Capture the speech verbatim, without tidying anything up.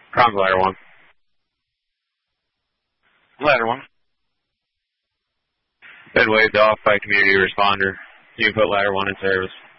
Comms ladder one. Ladder one. Been waved off by community responder. You can put ladder one in service.